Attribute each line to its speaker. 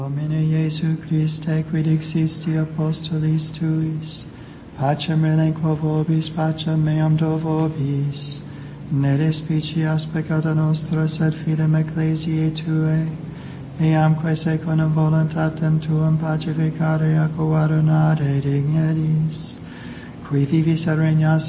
Speaker 1: Domine Iesu Christe, quid existi apostolis tuis, pacem relinquo vobis, pacem meam do vobis, ne despicias peccata nostra, sed fidem ecclesiae Tuae, eamque secundum voluntatem Tuam pacificare ac coadunare digneris, qui vivis et regnas